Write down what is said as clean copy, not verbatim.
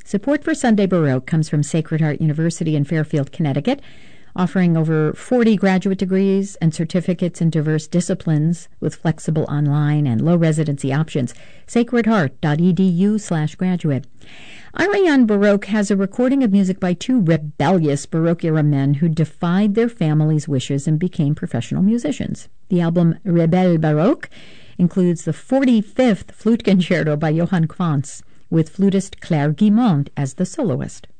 Support for Sunday Baroque comes from Sacred Heart University in Fairfield, Connecticut, offering over 40 graduate degrees and certificates in diverse disciplines with flexible online and low residency options. sacredheart.edu/graduate. Ariane Baroque has a recording of music by two rebellious Baroque-era men who defied their families' wishes and became professional musicians. The album Rebelle Baroque includes the 45th Flute Concerto by Johann Quantz, with flutist Claire Guimond as the soloist.